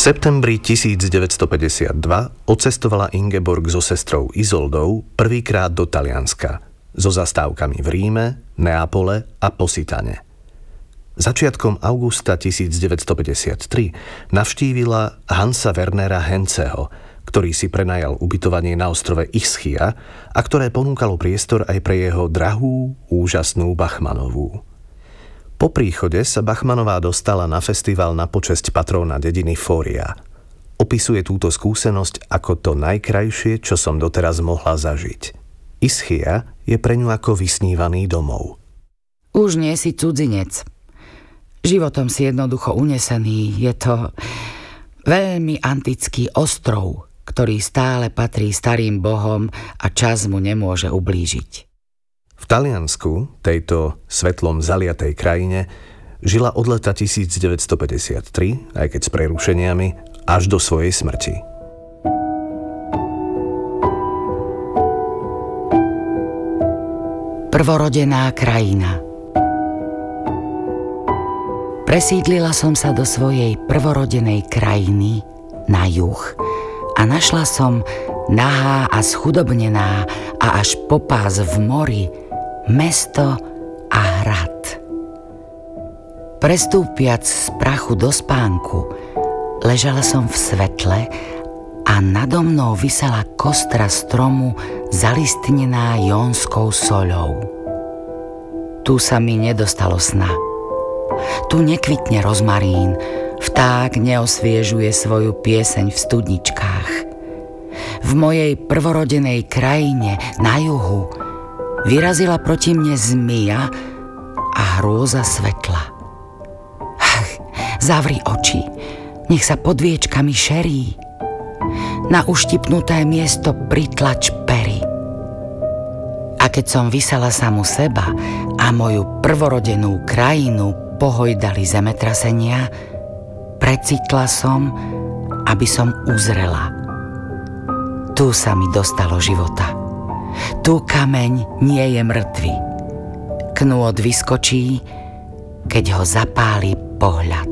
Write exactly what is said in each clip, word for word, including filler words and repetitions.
septembri tisícdeväťstopäťdesiatdva odcestovala Ingeborg so sestrou Izoldou prvýkrát do Talianska so zastávkami v Ríme, Neapole a Positane. Začiatkom augusta tisícdeväťstopäťdesiattri navštívila Hansa Wernera Henzeho, ktorý si prenajal ubytovanie na ostrove Ischia a ktoré ponúkalo priestor aj pre jeho drahú, úžasnú Bachmanovú. Po príchode sa Bachmanová dostala na festival na počesť patróna dediny Fória. Opisuje túto skúsenosť ako to najkrajšie, čo som doteraz mohla zažiť. Ischia je pre ňu ako vysnívaný domov. Už nie si cudzinec. Životom si jednoducho unesený. Je to veľmi antický ostrov, ktorý stále patrí starým bohom a čas mu nemôže ublížiť. V Taliansku, tejto svetlom zaliatej krajine, žila od leta tisícdeväťstopäťdesiattri, aj keď s prerušeniami, až do svojej smrti. Prvorodená krajina. Presídlila som sa do svojej prvorodenej krajiny na juh a našla som nahá a schudobnená a až po pás v mori mesto a hrad. Prestúpiac z prachu do spánku, ležala som v svetle a nado mnou visela kostra stromu zalistnená jónskou soľou. Tu sa mi nedostalo sna. Tu nekvitne rozmarín, vták neosviežuje svoju pieseň v studničkách. V mojej prvorodenej krajine na juhu vyrazila proti mne zmija a hrôza svetla. Ach, zavri oči, nech sa pod viečkami šerí. Na uštipnuté miesto pritlač pery. A keď som visela samu seba a moju prvorodenú krajinu pohojdali zemetrasenia, precitla som, aby som uzrela. Tu sa mi dostalo života. Tu kameň nie je mŕtvy. Knôt vyskočí, keď ho zapáli pohľad.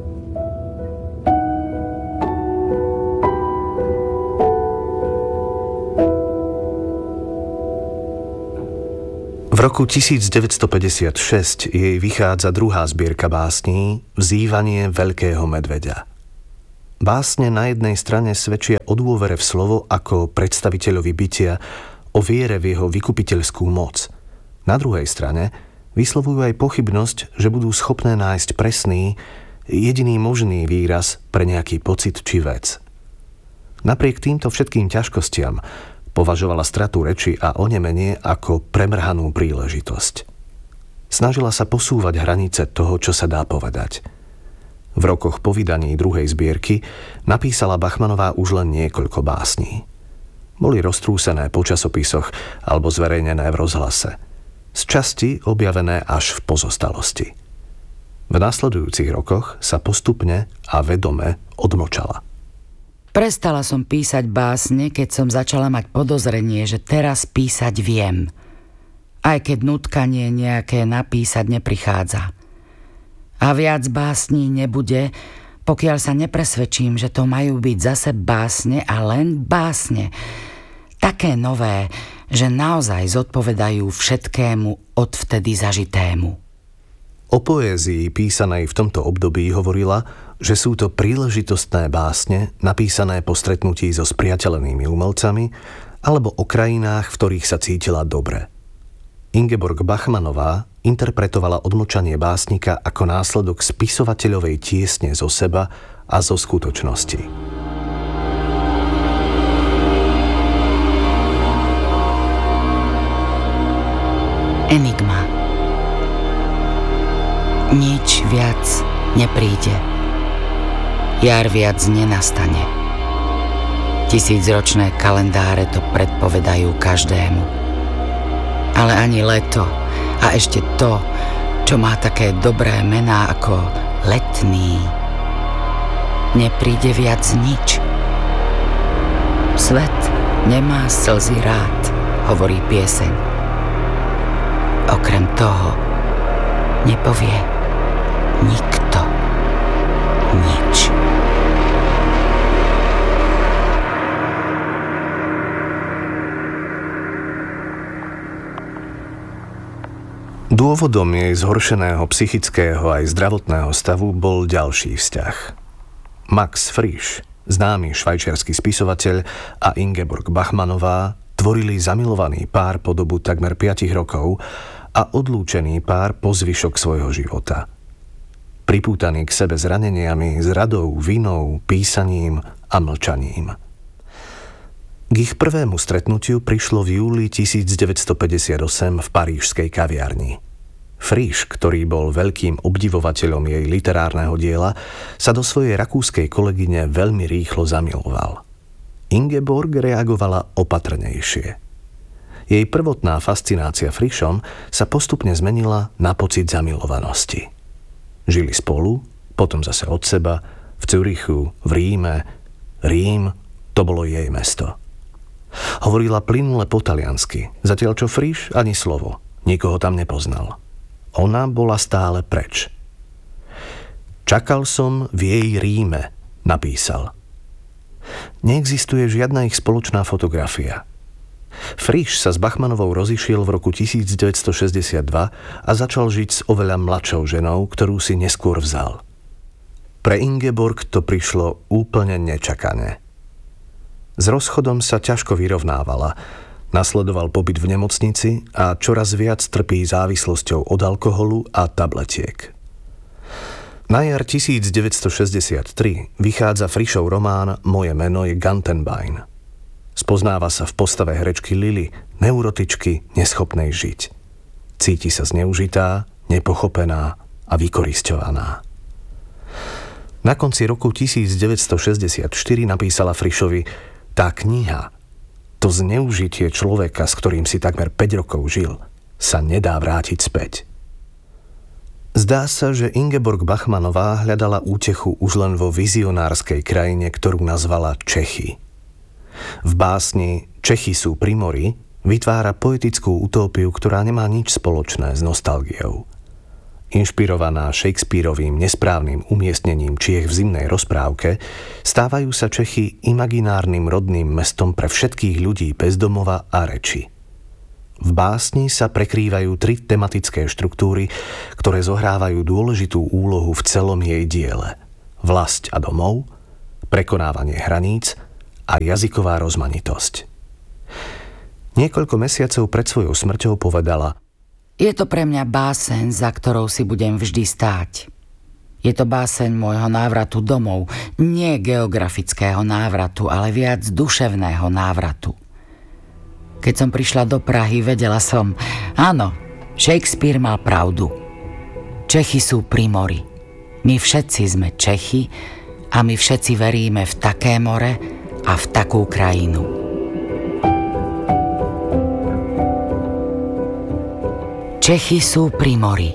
V roku tisícdeväťstopäťdesiatšesť jej vychádza druhá zbierka básní Vzývanie veľkého medveďa. Básne na jednej strane svedčia o dôvere v slovo ako predstaviteľovi bytia, o viere v jeho vykupiteľskú moc. Na druhej strane vyslovujú aj pochybnosť, že budú schopné nájsť presný, jediný možný výraz pre nejaký pocit či vec. Napriek týmto všetkým ťažkostiam považovala stratu reči a onemenie ako premrhanú príležitosť. Snažila sa posúvať hranice toho, čo sa dá povedať. V rokoch po vydaní druhej zbierky napísala Bachmanová už len niekoľko básní. Boli roztrúsené po časopisoch alebo zverejnené v rozhlase. Z časti objavené až v pozostalosti. V nasledujúcich rokoch sa postupne a vedome odmlčala. Prestala som písať básne, keď som začala mať podozrenie, že teraz písať viem. Aj keď nutkanie nejaké napísať neprichádza. A viac básní nebude, pokiaľ sa nepresvedčím, že to majú byť zase básne a len básne. Také nové, že naozaj zodpovedajú všetkému odvtedy zažitému. O poézii písanej v tomto období hovorila, že sú to príležitostné básne napísané po stretnutí so spriateľenými umelcami alebo o krajinách, v ktorých sa cítila dobre. Ingeborg Bachmanová interpretovala odmlčanie básnika ako následok spisovateľovej tiesne zo seba a zo skutočnosti. Enigma. Nič viac nepríde. Jar viac nenastane. Tisícročné kalendáre to predpovedajú každému. Ale ani leto a ešte to, čo má také dobré mená ako letný, nepríde viac nič. Svet nemá slzy rád, hovorí pieseň. Okrem toho nepovie nikto nič. Dôvodom jej zhoršeného psychického aj zdravotného stavu bol ďalší vzťah. Max Frisch, známy švajčiarsky spisovateľ, a Ingeborg Bachmannová tvorili zamilovaný pár po dobu takmer piatich rokov a odlúčený pár po zvyšok svojho života. Pripútaný k sebe zraneniami, zradou, vinou, písaním a mlčaním. K ich prvému stretnutiu prišlo v júli tisícdeväťstopäťdesiatosem v parížskej kaviarni. Frisch, ktorý bol veľkým obdivovateľom jej literárneho diela, sa do svojej rakúskej kolegyne veľmi rýchlo zamiloval. Ingeborg reagovala opatrnejšie. Jej prvotná fascinácia Frischom sa postupne zmenila na pocit zamilovanosti. Žili spolu, potom zase od seba, v Zürichu, v Ríme. Rím, to bolo jej mesto. Hovorila plynule po taliansky, zatiaľ čo Frisch ani slovo, nikoho tam nepoznal. Ona bola stále preč. Čakal som v jej Ríme, napísal. Neexistuje žiadna ich spoločná fotografia. Frisch sa s Bachmannovou rozišiel v roku tisícdeväťstošesťdesiatdva a začal žiť s oveľa mladšou ženou, ktorú si neskôr vzal. Pre Ingeborg to prišlo úplne nečakane. S rozchodom sa ťažko vyrovnávala, nasledoval pobyt v nemocnici a čoraz viac trpí závislosťou od alkoholu a tabletiek. Na jar tisícdeväťstošesťdesiattri vychádza Frischov román Moje meno je Gantenbein. Spoznáva sa v postave herečky Lily, neurotičky, neschopnej žiť. Cíti sa zneužitá, nepochopená a vykorisťovaná. Na konci roku tisícdeväťstošesťdesiatštyri napísala Frischovi: Tá kniha, to zneužitie človeka, s ktorým si takmer päť rokov žil, sa nedá vrátiť späť. Zdá sa, že Ingeborg Bachmannová hľadala útechu už len vo vizionárskej krajine, ktorú nazvala Čechy. V básni Čechy sú pri mori vytvára poetickú utópiu, ktorá nemá nič spoločné s nostalgiou. Inšpirovaná Shakespearovým nesprávnym umiestnením Čiech v zimnej rozprávke, stávajú sa Čechy imaginárnym rodným mestom pre všetkých ľudí bez domova a reči. V básni sa prekrývajú tri tematické štruktúry, ktoré zohrávajú dôležitú úlohu v celom jej diele: vlasť a domov, prekonávanie hraníc a jazyková rozmanitosť. Niekoľko mesiacov pred svojou smrťou povedala: Je to pre mňa báseň, za ktorou si budem vždy stáť. Je to báseň môjho návratu domov, nie geografického návratu, ale viac duševného návratu. Keď som prišla do Prahy, vedela som, áno, Shakespeare mal pravdu. Čechy sú pri mori. My všetci sme Čechy a my všetci veríme v také more a v takú krajinu. Čechy sú pri mori.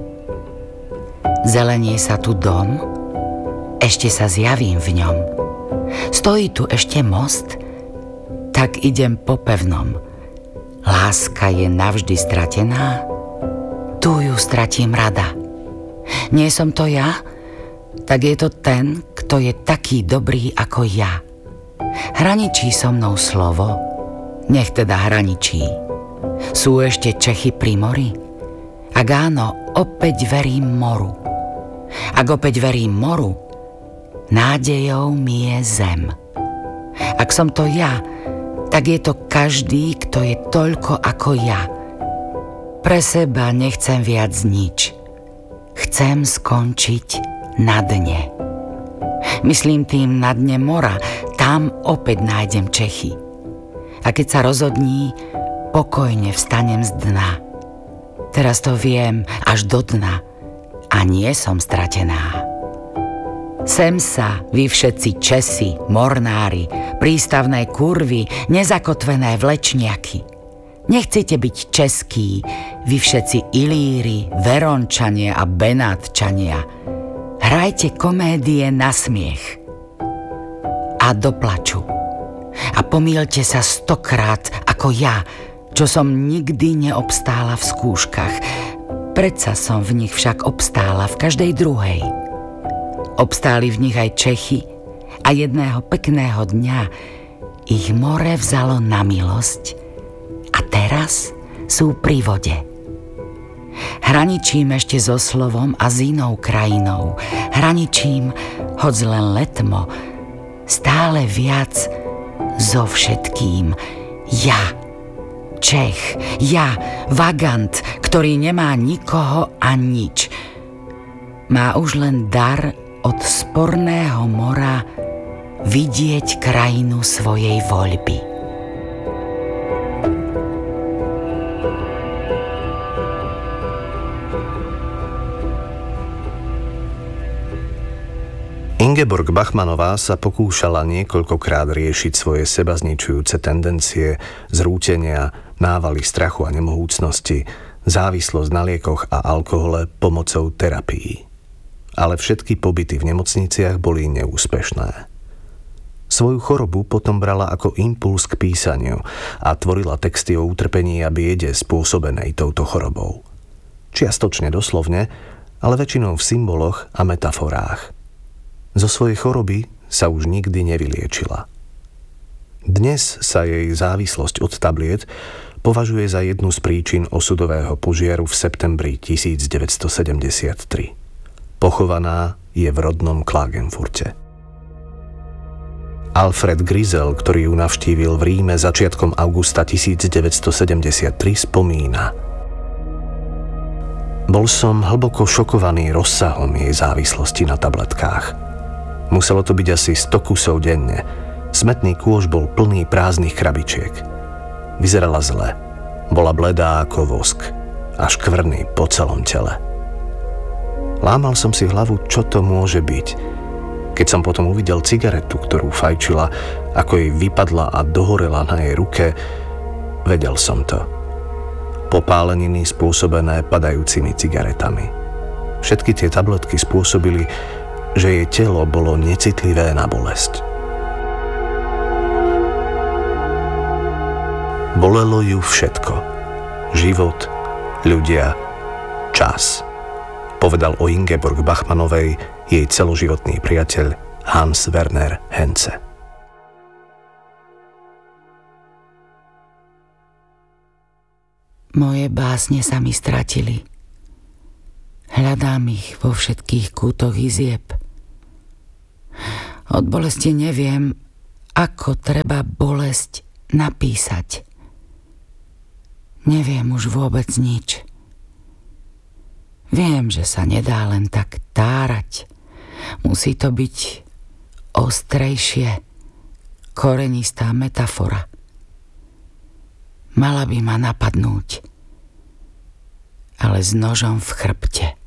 Zelenie sa tu dom, ešte sa zjavím v ňom. Stojí tu ešte most, tak idem po pevnom. Láska je navždy stratená, tu ju stratím rada. Nie som to ja, tak je to ten, kto je taký dobrý ako ja. Hraničí so mnou slovo, nech teda hraničí. Sú ešte Čechy pri mori? Ak áno, opäť verím moru. Ak opäť verím moru, nádejou mi je zem. Ak som to ja, tak je to každý, kto je toľko ako ja. Pre seba nechcem viac nič. Chcem skončiť na dne. Myslím tým na dne mora, tam opäť nájdem Čechy. A keď sa rozhodní, pokojne vstanem z dna. Teraz to viem až do dna a nie som stratená. Sem sa, vy všetci Česi, mornári, prístavné kurvy, nezakotvené vlečniaky. Nechcete byť českí, vy všetci Ilíri, Verončania a Benátčania. Hrajte komédie na smiech a do plaču. A pomýlte sa stokrát ako ja, čo som nikdy neobstála v skúškach. Predsa som v nich však obstála v každej druhej. Obstáli v nich aj Čechy a jedného pekného dňa ich more vzalo na milosť a teraz sú pri vode. Hraničím ešte so slovom a s inou krajinou. Hraničím, hoď len letmo, stále viac so všetkým. Ja, Čech, ja, vagant, ktorý nemá nikoho a nič. Má už len dar od sporného mora vidieť krajinu svojej voľby. Ingeborg Bachmannová sa pokúšala niekoľkokrát riešiť svoje sebazničujúce tendencie, zrútenia, návaly strachu a nemohúcnosti, závislosť na liekoch a alkohole pomocou terapií. Ale všetky pobyty v nemocniciach boli neúspešné. Svoju chorobu potom brala ako impuls k písaniu a tvorila texty o utrpení a biede spôsobenej touto chorobou. Čiastočne doslovne, ale väčšinou v symboloch a metaforách. Zo svojej choroby sa už nikdy nevyliečila. Dnes sa jej závislosť od tabliet považuje za jednu z príčin osudového požiaru v septembri devätnásťstosedemdesiattri. Pochovaná je v rodnom Klagenfurte. Alfred Grizel, ktorý ju navštívil v Ríme začiatkom augusta devätnásťstosedemdesiattri, spomína: Bol som hlboko šokovaný rozsahom jej závislosti na tabletkách. Muselo to byť asi sto kusov denne. Smetný kôš bol plný prázdnych krabičiek. Vyzerala zle. Bola bledá ako vosk a škvrny po celom tele. Lámal som si hlavu, čo to môže byť. Keď som potom uvidel cigaretu, ktorú fajčila, ako jej vypadla a dohorela na jej ruke, vedel som to. Popáleniny spôsobené padajúcimi cigaretami. Všetky tie tabletky spôsobili, že jej telo bolo necitlivé na bolesť. Bolelo ju všetko. Život, ľudia, čas. Povedal o Ingeborg Bachmannovej jej celoživotný priateľ Hans Werner Henze. Moje básne sa mi stratili. Hľadám ich vo všetkých kútoch izieb. Od bolesti neviem, ako treba bolesť napísať. Neviem už vôbec nič. Viem, že sa nedá len tak tárať. Musí to byť ostrejšie, korenistá metafora. Mala by ma napadnúť, ale s nožom v chrbte.